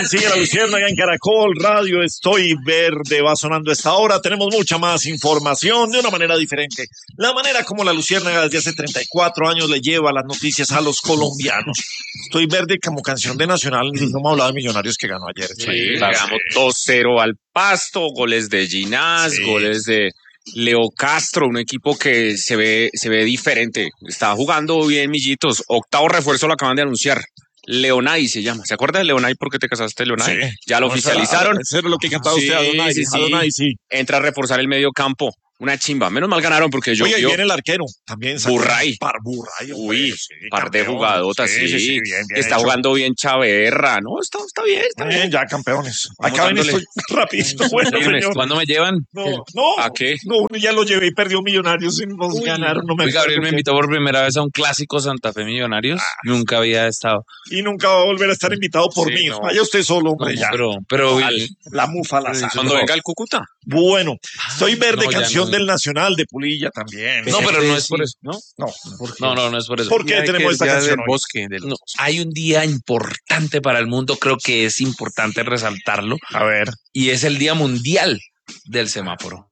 sigue la Luciérnaga en Caracol Radio. Estoy verde, va sonando a esta hora. Tenemos mucha más información de una manera diferente. La manera como la Luciérnaga desde hace 34 años le lleva las noticias a los colombianos. Estoy verde como canción de Nacional. No me hablaba de Millonarios que ganó ayer. Sí, ganamos 2-0 al Pasto, goles de Ginás, goles de Leo Castro, un equipo que se ve diferente. Está jugando bien, Millitos. Octavo refuerzo lo acaban de anunciar. Leonay se llama. ¿Se acuerda de Leonay? ¿Por qué te casaste, Leonay? Sí. Ya lo oficializaron. Eso es lo que cantaba usted, Adonai. Adonai, sí. Entra a reforzar el medio campo. Una chimba. Menos mal ganaron porque yo... Oye, viene el arquero. También. Burray. Burray. Uy, sí, par de jugadotas, sí. Bien está hecho. Jugando bien Chaverra, ¿no? Está bien. Está bien, ya campeones. Acá ven, estoy rapidito. Bueno, señor. ¿Cuándo me llevan? No. ¿A qué? No, ya lo llevé y perdió Millonarios. Nos ganaron. No me Gabriel me invitó por primera vez a un clásico Santa Fe Millonarios. Nunca había estado. Y nunca va a volver a estar invitado por mí. No. Vaya usted solo, hombre, ya. Pero la mufa la saca. Cuando venga el Cúcuta. Bueno, Soy Verde, canción del Nacional de Pulilla también. No, pero no es por eso. No es por eso. ¿Por qué tenemos esta canción del bosque? Hay un día importante para el mundo, creo que es importante resaltarlo. A ver. Y es el Día Mundial del Semáforo.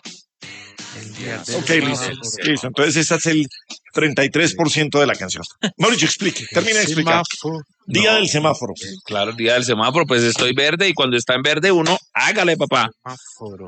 Ok, listo. Entonces ese es el 33% de la canción. Mauricio, explique. Termina de explicar. Día del semáforo. Claro, Día del Semáforo. Pues estoy verde y cuando está en verde uno, hágale, papá. Semáforo.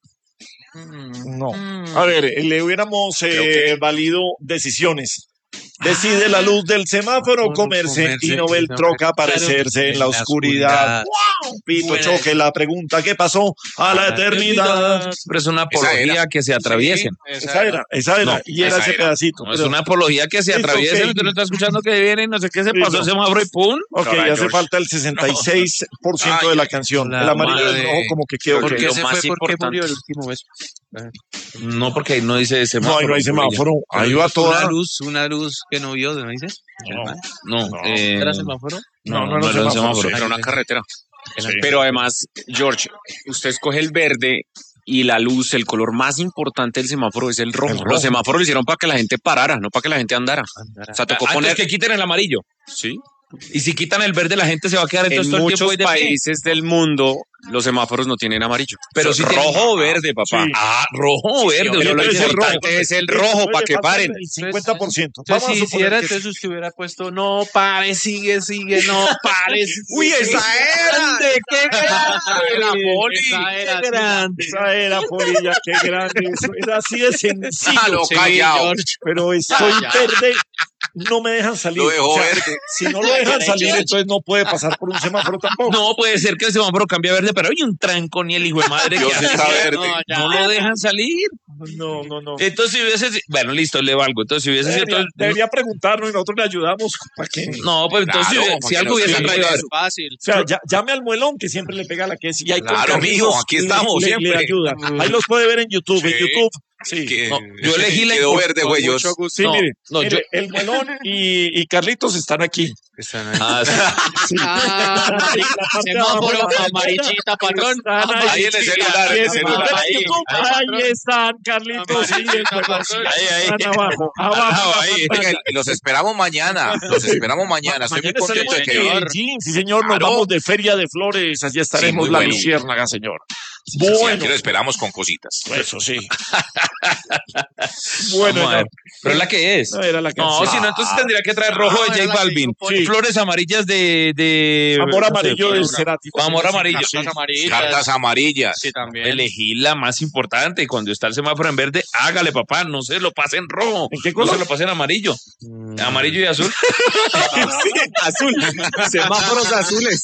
No. A ver, le hubiéramos valido decisiones. Decide la luz del semáforo comerse y no ve el troca aparecerse en la oscuridad. ¡Wow! Pito choque la pregunta, ¿qué pasó a la eternidad? Pero es una apología que se atraviesen. Esa era. No, y era ese pedacito. No, es una apología que se atraviesen. Usted no está escuchando que viene y no sé qué se pasó el semáforo y ¡pum! Ok, ya hace falta el 66% de la canción. El amarillo y el rojo como que quedó. ¿Por qué se fue? ¿Por qué murió el último beso? No, porque ahí no dice semáforo. No hay semáforo. Ahí va toda. Una luz que no vio, ¿no dice? No. ¿Era semáforo? No era un semáforo. Era una carretera. Pero además, George, usted escoge el verde y la luz, el color más importante del semáforo es el rojo. Los semáforos lo hicieron para que la gente parara, no para que la gente andara. O sea, tocó poner que quiten el amarillo. Sí. Y si quitan el verde, la gente se va a quedar entonces en todo el tiempo muchos países del mundo los semáforos no tienen amarillo. Pero si rojo o verde, papá. Sí. Rojo o verde. Pero lo importante es el rojo para que paren. El 50%. Entonces, si hiciera entonces usted hubiera puesto no pare, sigue, no pare. Uy, esa era. ¡Qué grande! La poli. Esa era, Polilla, qué grande. Eso era así de sencillo. Callao. Pero estoy verde. No me dejan salir. Lo dejó verde. Si no lo dejan salir, entonces no puede pasar por un semáforo tampoco. No, puede ser que el semáforo cambie a verde, pero hay un tranco ni el hijo de madre que está verde. No lo dejan salir. No. Entonces, si hubiese... Bueno, listo, le valgo. Entonces, si hubiese sido... Debería preguntarnos y nosotros le ayudamos. ¿Para qué? No, pues entonces, si algo hubiese traído... Fácil. O sea, llame al muelón que siempre le pega la que es. Y hay claro, mijo, aquí estamos siempre. Le ayuda. Ahí los puede ver en YouTube. En YouTube. Sí. No, yo elegí la... Quedó verde, güey. Sí, mire, el muelón y Carlitos están aquí. Están ahí. Sí. Semáforo, amarillita, patrón. Ahí en el celular. Ahí están, Carlitos. Sí, ahí. Están abajo. Ahí. Los esperamos mañana. Estoy muy contento de que... Sí, señor, nos vamos de Feria de Flores. Allí estaremos la Luciérnaga, señor. Bueno. Aquí lo esperamos con cositas. Eso sí. Bueno, pero la que es. No, era la canción. No, si no, entonces tendría que traer rojo de J Balvin. Sí. Flores amarillas de Amor amarillo de Cerati. Amor amarillo. Cartas amarillas. Sí, también. Elegí la más importante. Cuando está el semáforo en verde, hágale, papá. No se lo pase en rojo. ¿En qué color? No se lo pase en amarillo. Amarillo y azul. Azul. Semáforos azules.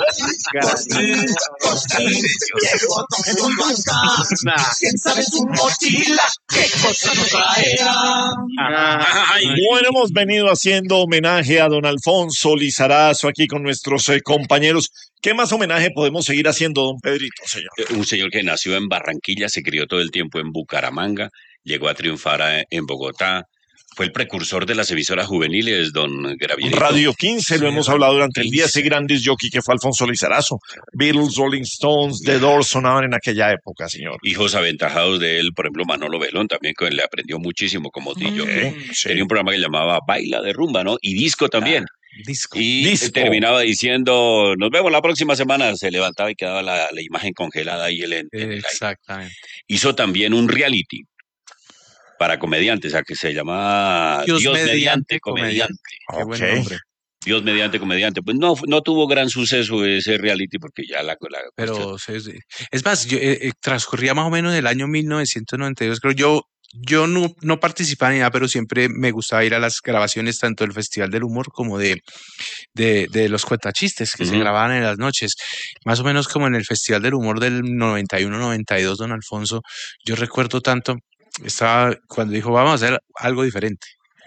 ¿Quién sabe su mochila? ¿Qué cosa nos traerá? Bueno, hemos venido haciendo homenaje a don Alfonso Lizarazo aquí con nuestros compañeros. ¿Qué más homenaje podemos seguir haciendo, don Pedrito, señor? Un señor que nació en Barranquilla, se crió todo el tiempo en Bucaramanga, llegó a triunfar en Bogotá. Fue el precursor de las emisoras juveniles, don Gravierito. Radio 15, lo hemos hablado durante el día, ese gran disc jockey que fue Alfonso Lizarazo. Beatles, Rolling Stones, The Doors sonaban en aquella época, señor. Hijos aventajados de él, por ejemplo, Manolo Belón, también con él le aprendió muchísimo como disc jockey. Sí. Tenía un programa que llamaba Baila de Rumba, ¿no? Y disco también. Disco. Y terminaba diciendo, nos vemos la próxima semana. Se levantaba y quedaba la imagen congelada ahí en el aire. Exactamente. Hizo también un reality para comediantes, que se llamaba Dios Dios mediante mediante comediante. Qué buen nombre. Dios mediante comediante. Pues no tuvo gran suceso ese reality porque ya Pero es más, transcurría más o menos el año 1992, creo. Yo no participaba ni nada, pero siempre me gustaba ir a las grabaciones tanto del Festival del Humor como de los cuentachistes que se grababan en las noches. Más o menos como en el Festival del Humor del 91-92, don Alfonso. Yo recuerdo tanto, estaba cuando dijo, vamos a hacer algo diferente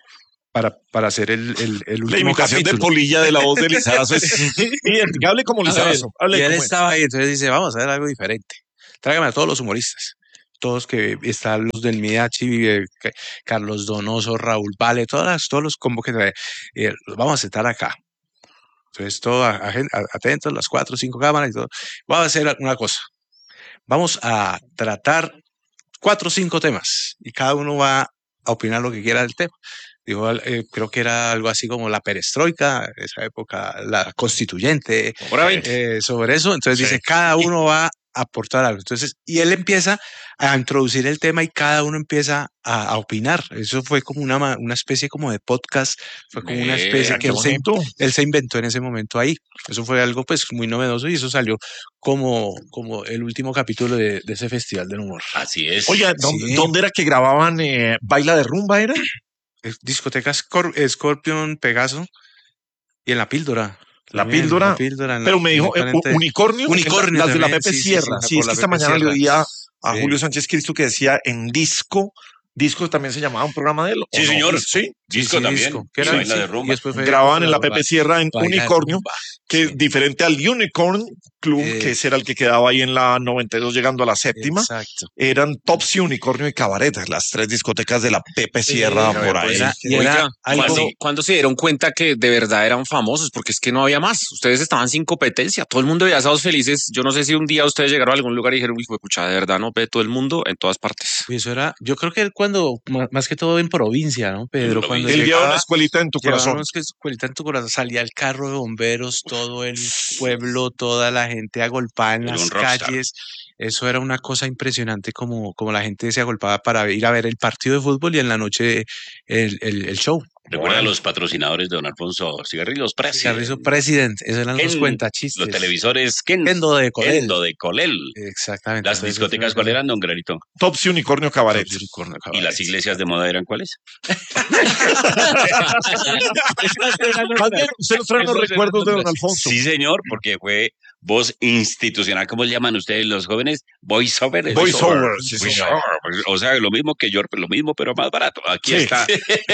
para hacer el último La imitación capítulo. de Polilla de la voz de Lizarazo es identificable como Lizarazo. Y él estaba ahí, entonces dice, vamos a hacer algo diferente. Tráigame a todos los humoristas. Todos que están los del Midachi, Carlos Donoso, Raúl Vale, todos los combos que trae. Los vamos a sentar acá. Entonces, todos atentos, las 4 o 5 cámaras y todo. Vamos a hacer una cosa. Vamos a tratar 4 o 5 temas y cada uno va a opinar lo que quiera del tema. Digo, creo que era algo así como la perestroika, esa época, la constituyente, sobre eso. Entonces dice, cada uno va a aportar algo. Entonces, y él empieza a introducir el tema y cada uno empieza a opinar. Eso fue como una especie como de podcast, fue como una especie que él se inventó en ese momento ahí. Eso fue algo pues muy novedoso y eso salió como el último capítulo de ese Festival del Humor. Así es. Oye, ¿dónde era que grababan Baila de Rumba era? Discoteca Scorpion, Pegaso y en La Píldora. La Píldora. Pero me dijo Unicornio. Las de la Pepe Sierra. Sí, es que esta mañana le oía a Julio Sánchez Cristo que decía en Disco también se llamaba un programa de él. Sí, señor. Sí. Disco también. ¿Qué era? Baila de Rumba. Grababan en la Pepe Sierra en Unicornio, que es diferente al Unicorn Club, que ese era el que quedaba ahí en la 92 llegando a la séptima. Exacto. Eran Topsy, Unicornio y Cabaret, las 3 discotecas de la Pepe Sierra por ahí. ¿Cuándo se dieron cuenta que de verdad eran famosos? Porque es que no había más. Ustedes estaban sin competencia. Todo el mundo veía Sábados Felices. Yo no sé si un día ustedes llegaron a algún lugar y dijeron, uy, pucha, de verdad no ve todo el mundo en todas partes. Y eso era, yo creo que cuando, más que todo en provincia, ¿no, Pedro? Cuando él llevaba una escuelita en tu corazón. Una escuelita en tu corazón. Salía el carro de bomberos, todo el pueblo, toda la gente agolpada en las calles. Eso era una cosa impresionante como la gente se agolpaba para ir a ver el partido de fútbol y en la noche el show. Recuerda a los patrocinadores de don Alfonso, Cigarrillos President, esos eran los cuentachistes. Los televisores Kendo de Colel. Exactamente. Las discotecas, ¿cuáles eran, don Granito? Topsy, Unicornio, Cabaret. ¿Y las iglesias de moda eran cuáles? Se nos traen los recuerdos de don Alfonso. Sí, señor, porque fue voz institucional. ¿Cómo llaman ustedes los jóvenes? Voiceover. Voiceover, sí, señor. O sea, lo mismo que yo, lo mismo, pero más barato. Aquí está.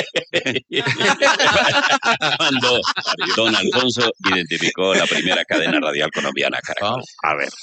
Cuando don Alfonso identificó la primera cadena radial colombiana, Caracol. A ver.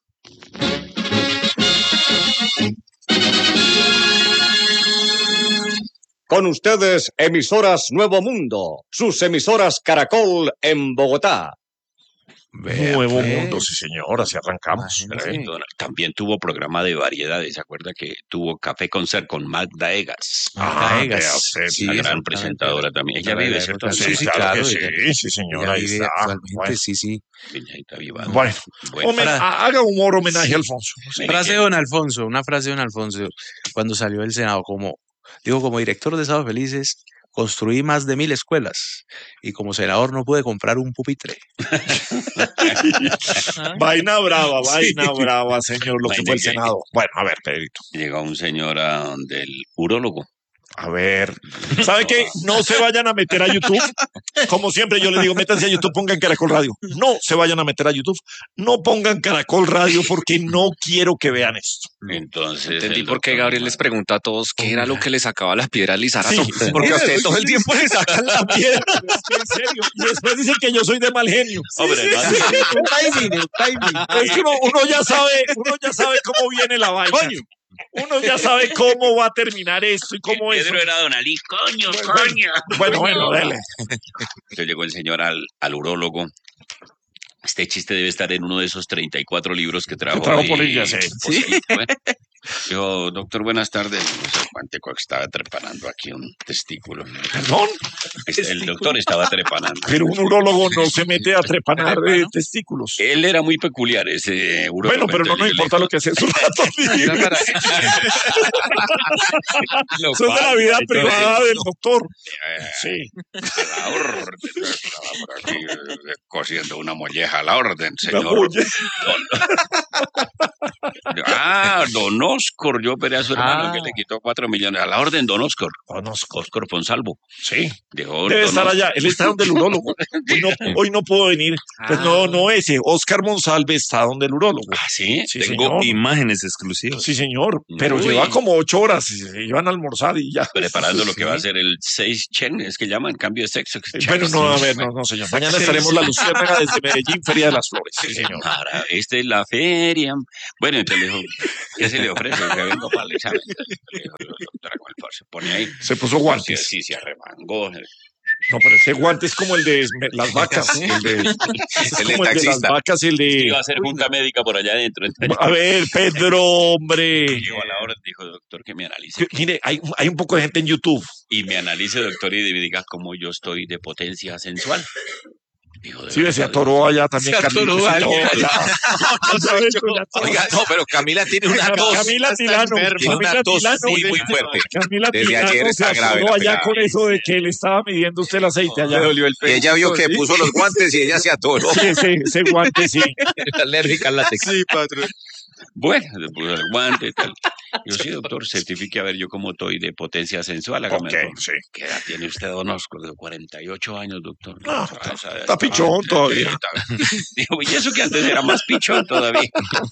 Con ustedes, emisoras Nuevo Mundo, sus emisoras Caracol en Bogotá. Nuevo Mundo, sí señor, así arrancamos. También tuvo programa de variedades, ¿se acuerda que tuvo Café Concert con Magda Egas? Sí, la gran presentadora también. Ella vive, ¿cierto? Sí, claro, sí, señor, ahí está. Actualmente, sí. Bueno. Haga humor, homenaje a Alfonso. Una frase de don Alfonso, cuando salió del Senado, como director de Sábados Felices, construí más de 1000 escuelas y como senador no pude comprar un pupitre. Vaina brava, señor, lo que fue el Senado. Bueno, a ver, Pedrito. Llegó un señor del urólogo. A ver, ¿sabe qué? No se vayan a meter a YouTube. Como siempre yo les digo, métanse a YouTube, pongan Caracol Radio. No se vayan a meter a YouTube. No pongan Caracol Radio porque no quiero que vean esto. Entonces entendí por qué Gabriel les pregunta a todos qué era lo que le sacaba la piedra al Lizarazo. Sí, porque a ustedes todo el tiempo le sacan la piedra. En serio. Y después dicen que yo soy de mal genio. Hombre, timing. Es que uno ya sabe cómo viene la vaina. Uno ya sabe cómo va a terminar esto y cómo es. Pedro era Don Ali, coño. Bueno, dale. Entonces llegó el señor al urólogo. Este chiste debe estar en uno de esos 34 libros que trajo. Polilla, sí. Dijo, doctor, buenas tardes. No sé cuánto estaba trepanando aquí un testículo. ¿Perdón? El doctor estaba trepanando. Pero un urólogo no se mete a trepanar testículos. Él era muy peculiar, ese urólogo. Bueno, pero no nos importa lo que hace su rato. Eso es de la vida privada del doctor. Sí. A la orden. Estaba por aquí cosiendo una molleja a la orden, señor. Don Oscar, yo operé a su hermano que le quitó 4 millones. A la orden, don Oscar. Oscar Fonsalvo. Sí. Dijo, debe estar allá. Él está donde el urólogo. Hoy no puedo venir. Pues no ese. Oscar Monsalve está donde el urólogo. ¿Ah, sí? Sí, Tengo señor. imágenes exclusivas. Sí, señor. Pero lleva como 8 horas. Se iban a almorzar y ya. Preparando lo que va a ser el 6 Chen, es que llaman cambio de sexo. Bueno, no, a ver, no, señor. Mañana estaremos la Luciérnaga desde Medellín, Feria de las Flores. Sí, señor. Esta es la feria. Bueno, entonces le dijo, ¿qué se le ofrece? Que vengo para el examen. Le dijo, doctora, ¿cuál se pone ahí? Se puso guantes. Sí, se arremangó. No, pero ese guante es como el de las vacas. El de las vacas, el de... Iba a hacer junta médica por allá adentro. Entonces, a ver, Pedro, hombre. llegó a la hora, dijo, doctor, que me analice. Mire, hay un poco de gente en YouTube. Y me analice, doctor, y me diga cómo yo estoy de potencia sensual. Dijo, Sí, se atoró allá también. Se atoró Camila, alguien. Oiga, no, pero Camila tiene una tos. Camila Tilano. Tiene una tos muy fuerte. Camila Desde Tilano ayer se está grave atoró la allá pelada. con eso de que le estaba midiendo usted el aceite allá. Y ella vio que puso los guantes y ella se atoró. Sí, ese guante, sí. Era alérgica al látex. Sí, patrón. bueno, le puso el guante y tal. Yo, sí, doctor, certifique a ver yo cómo estoy de potencia sensual. Hágame el favor. Sí. ¿Qué edad tiene usted, don Oscar? De 48 años, doctor. No, está pichón todavía. Digo, y eso que antes era más pichón todavía.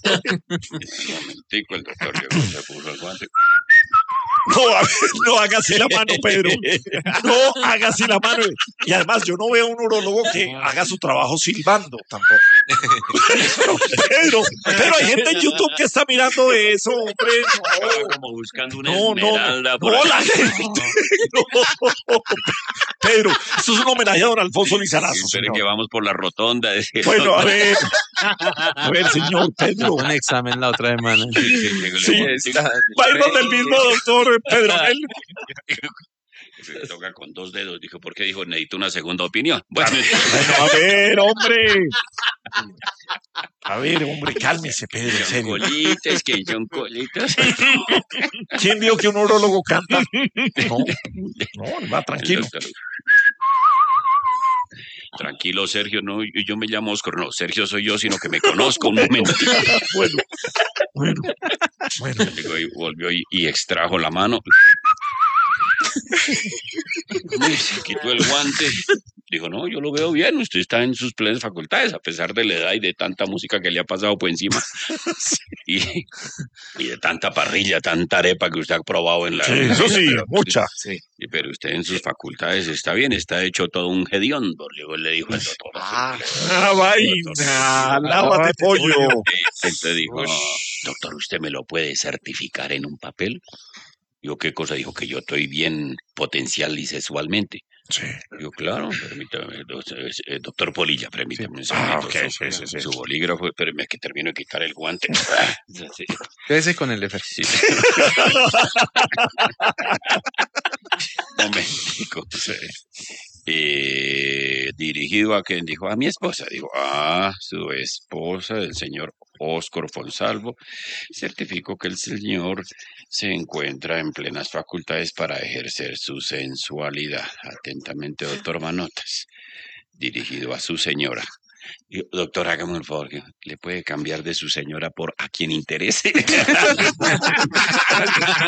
Un momentico, el doctor llegó, se puso el guante. No, a ver, no hágase la mano, Pedro. No hágase la mano. Y además, yo no veo un urólogo que haga su trabajo silbando tampoco. Pedro, pero hay gente en YouTube que está mirando eso, hombre. Estaba como buscando una No, esmeralda. por no, ahí. la gente. No. Pedro, esto es un homenaje a don Alfonso Lizarazo. Espere señor. que vamos por la rotonda. decía. Bueno, a ver, señor Pedro. Un examen la otra semana. Sí, va a ir donde el mismo doctor Pedro. Se toca con 2 dedos. Dijo, ¿por qué? Dijo, necesito una segunda opinión. Bueno, Bueno, a ver, hombre. A ver, hombre, cálmese, Pedro, en son serio. colitas, que son colitas. ¿Quién vio que un urólogo canta? No, va tranquilo. Tranquilo, Sergio, no, yo me llamo Oscar, no, Sergio soy yo, sino que me conozco un momento. Bueno. Digo, y volvió y extrajo la mano. Y se quitó el guante. Dijo, no, yo lo veo bien, usted está en sus plenas facultades, a pesar de la edad y de tanta música que le ha pasado por encima. Y de tanta parrilla, tanta arepa que usted ha probado en la... Sí, eso sí, pero, mucha. Sí, pero usted en sus facultades está bien, está hecho todo un hediondo, luego le dijo el doctor. Vaina, lávate pollo. Entonces dijo, doctor, ¿usted me lo puede certificar en un papel? Digo, ¿qué cosa? Dijo que yo estoy bien potencial y sexualmente. Sí. Digo, claro, permítame, doctor Polilla, permítame. Sí. Un segundito, Sí. Su bolígrafo, espérame que termino de quitar el guante. Sí. Quédese con el ejercicio. Sí. Momentico. Dirigido a quien dijo, a mi esposa. Digo, su esposa, el señor Oscar Fonsalvo, certificó que el señor se encuentra en plenas facultades para ejercer su sensualidad. Atentamente, doctor Manotas, dirigido a su señora. Digo, doctor, hágame un favor, que le puede cambiar de su señora por a quien interese.